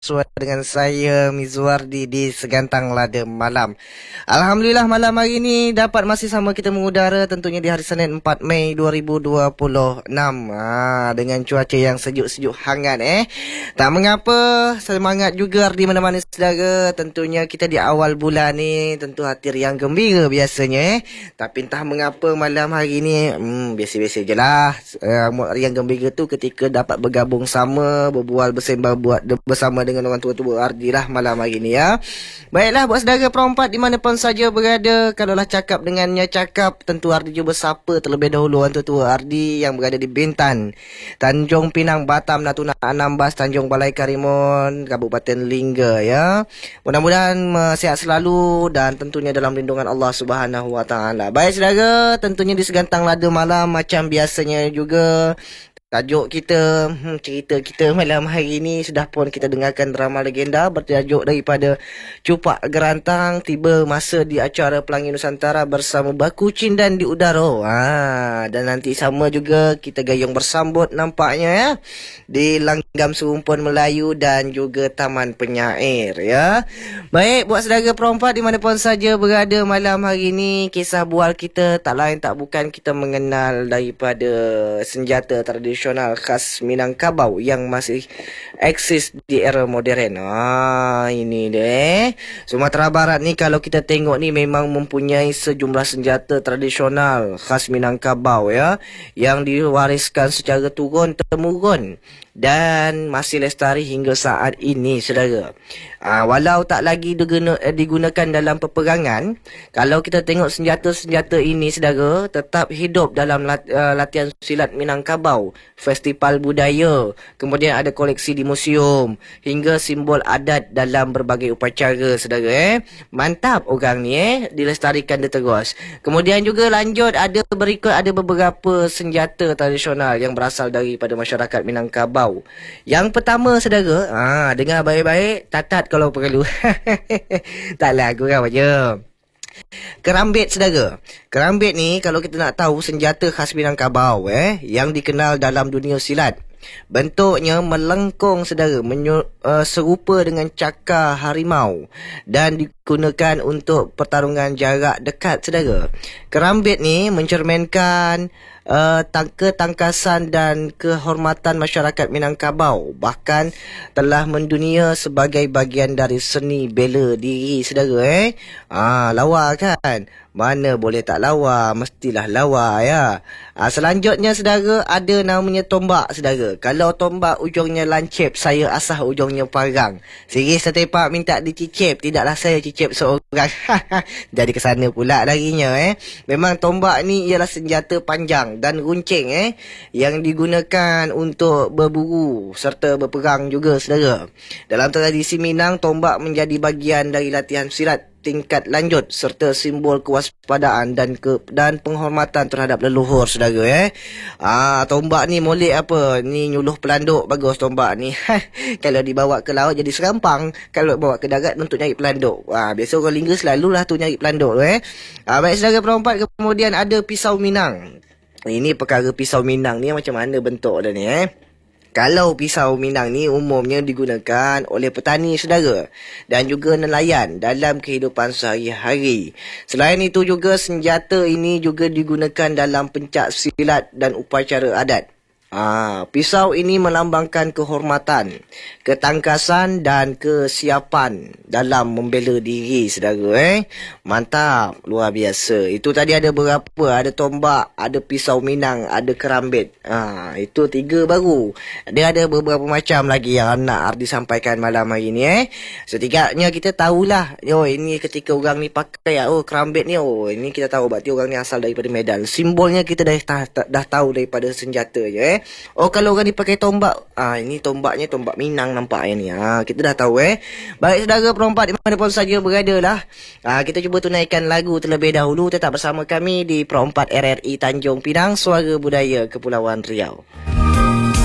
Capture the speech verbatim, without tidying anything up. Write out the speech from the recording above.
Bersua dengan saya Mizwardi di Segantang Lada Malam. Alhamdulillah malam hari ini dapat masih sama kita mengudara tentunya di hari Senin empat Mei dua ribu dua puluh enam ha, dengan cuaca yang sejuk-sejuk hangat eh. Tak mengapa, semangat juga di mana-mana saudara. Tentunya kita di awal bulan ni tentu hati yang gembira biasanya eh. Tapi entah mengapa malam hari ni hmm, biasa-biasa je lah. Uh, yang gembira tu ketika dapat bergabung sama, berbual bersembang buat bersama dengan orang tua-tua Ardi lah malam hari ni ya. Baiklah buat saudara perempat di mana pun saja berada, kalaulah cakap dengannya cakap, tentu Ardi juga bersapa terlebih dahulu orang tua-tua Ardi yang berada di Bintan, Tanjung Pinang, Batam, Natuna, Anambas, Tanjung Balai Karimun, Kabupaten Lingga ya. Mudah-mudahan uh, sihat selalu dan tentunya dalam lindungan Allah Subhanahu Wa Taala. Baik saudara, tentunya di Segantang Lada Malam macam biasanya juga tajuk kita, hmm, cerita kita malam hari ini sudah pun kita dengarkan drama legenda bertajuk daripada Cupak Gerantang. Tiba masa di acara Pelangi Nusantara bersama Baku Cindan di udara. Ha, dan nanti sama juga kita gayung bersambut nampaknya ya di Langgam Serumpun Melayu dan juga Taman Penyair ya. Baik buat saudara perempat di mana pun saja berada malam hari ini, kisah bual kita tak lain tak bukan kita mengenal daripada senjata tradisional khas Minangkabau yang masih eksis di era moden. Ah, ini deh. Sumatera Barat ni kalau kita tengok ni memang mempunyai sejumlah senjata tradisional khas Minangkabau ya, yang diwariskan secara turun temurun dan masih lestari hingga saat ini saudara. Ah, walau tak lagi diguna, eh, digunakan dalam peperangan, kalau kita tengok senjata-senjata ini saudara tetap hidup dalam lat, uh, latihan silat Minangkabau, festival budaya, kemudian ada koleksi di museum hingga simbol adat dalam berbagai upacara saudara eh. Mantap orang ni eh, dilestarikan dia terus. Kemudian juga lanjut ada berikut ada beberapa senjata tradisional yang berasal daripada masyarakat Minangkabau. Yang pertama saudara, ah dengar baik-baik, tatat kalau perlu. Taklah gurau aja. Kerambit saudara. Kerambit ni kalau kita nak tahu senjata khas Minangkabau eh yang dikenal dalam dunia silat. Bentuknya melengkung saudara, menyu, uh, serupa dengan cakar harimau dan digunakan untuk pertarungan jarak dekat saudara. Kerambit ni mencerminkan uh, ketangkasan dan kehormatan masyarakat Minangkabau, bahkan telah mendunia sebagai bahagian dari seni bela diri saudara eh. Ah, lawa kan? Mana boleh tak lawa, mestilah lawa ya. Ah, selanjutnya saudara ada namanya tombak saudara. Kalau tombak ujungnya lancip, saya asah ujungnya parang. Siris setepak minta dicicip, tidaklah saya cicip seorang. Jadi ke sana pula larinya eh. Memang tombak ni ialah senjata panjang dan runcing eh yang digunakan untuk berburu serta berperang juga saudara. Dalam tradisi Minang, tombak menjadi bahagian dari latihan silat tingkat lanjut serta simbol kewaspadaan dan ke dan penghormatan terhadap leluhur saudara eh. Ah, tombak ni molek apa? Ni nyuluh pelanduk bagus tombak ni. Kalau dibawa ke laut jadi serampang, kalau bawa ke darat untuk nyari pelanduk. Ah, biasa orang Lingga selalulah tu nyari pelanduk tu eh. Ah, baik saudara perempat, kemudian ada pisau Minang. Ini perkara pisau Minang ni macam mana bentuk dia ni eh. Kalau pisau Minang ni umumnya digunakan oleh petani saudara dan juga nelayan dalam kehidupan sehari-hari. Selain itu juga senjata ini juga digunakan dalam pencak silat dan upacara adat. Ah, pisau ini melambangkan kehormatan, ketangkasan dan kesiapan dalam membela diri saudara eh. Mantap, luar biasa. Itu tadi ada berapa? Ada tombak, ada pisau Minang, ada kerambit. Ah, itu tiga baru. Dia ada beberapa macam lagi yang nak Ardi sampaikan malam hari ni eh. Setidaknya kita tahulah, oh ini ketika orang ni pakai oh kerambit ni, oh ini kita tahu berarti orang ni asal daripada Medan. Simbolnya kita dah dah, dah tahu daripada senjatanya eh. Oh kalau orang ni pakai tombak, ah ini tombaknya tombak Minang nampaknya ni. Ah kita dah tahu eh. Baik saudara perempat di mana pun saja berada lah. Ah kita cuba tunaikan lagu terlebih dahulu. Tetap bersama kami di Perempat R R I Tanjung Pinang, Suara Budaya Kepulauan Riau.